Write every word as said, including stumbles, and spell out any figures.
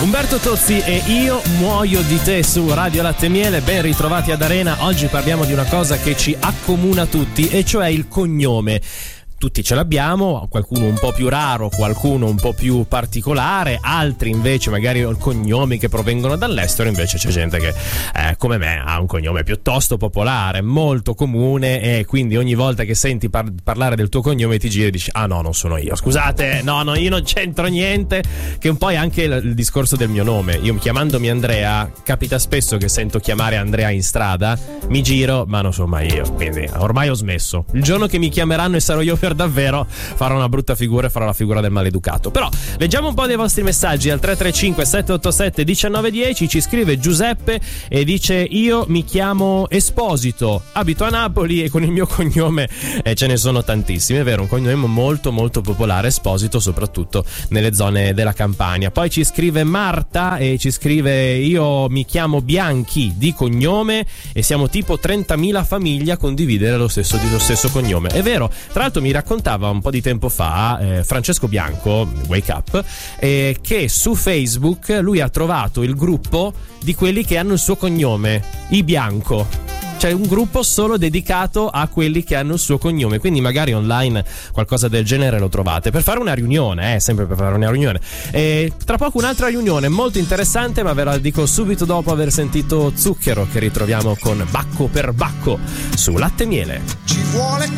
Umberto Tozzi e Io muoio di te su Radio Latte e Miele. Ben ritrovati ad Arena. Oggi parliamo di una cosa che ci accomuna tutti, e cioè il cognome. Tutti ce l'abbiamo, qualcuno un po' più raro, qualcuno un po' più particolare, altri invece magari cognomi che provengono dall'estero. Invece c'è gente che eh, come me ha un cognome piuttosto popolare, molto comune, e quindi ogni volta che senti par- parlare del tuo cognome ti giri e dici: ah no, non sono io, scusate, no no, io non c'entro niente. Che un po' è anche il, il discorso del mio nome. Io, chiamandomi Andrea, capita spesso che sento chiamare Andrea in strada, mi giro, ma non sono mai io, quindi ormai ho smesso. Il giorno che mi chiameranno e sarò io per davvero, farò una brutta figura e farò la figura del maleducato. Però leggiamo un po' dei vostri messaggi al tre tre cinque sette otto sette uno nove uno zero. Ci scrive Giuseppe e dice: io mi chiamo Esposito, abito a Napoli e con il mio cognome eh, ce ne sono tantissimi. È vero, un cognome molto molto popolare, Esposito, soprattutto nelle zone della Campania. Poi ci scrive Marta e ci scrive: io mi chiamo Bianchi di cognome e siamo tipo trentamila famiglie a condividere lo stesso, lo stesso cognome. È vero, tra l'altro mi raccontava un po' di tempo fa eh, Francesco Bianco, Wake Up, eh, che su Facebook lui ha trovato il gruppo di quelli che hanno il suo cognome, i Bianco. C'è un gruppo solo dedicato a quelli che hanno il suo cognome, quindi magari online qualcosa del genere lo trovate per fare una riunione, eh, sempre per fare una riunione. E tra poco un'altra riunione molto interessante, ma ve la dico subito dopo aver sentito Zucchero, che ritroviamo con Bacco per Bacco su Latte e Miele. Ci vuole